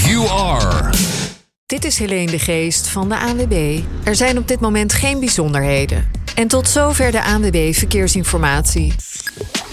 you are. Dit is Helene de Geest van de ANWB. Er zijn op dit moment geen bijzonderheden. En tot zover de ANWB Verkeersinformatie.